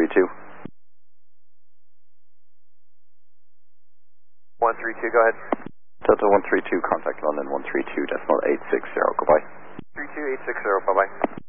132. 132, go ahead. Delta 132, contact London 132.860, goodbye. 32860, bye-bye.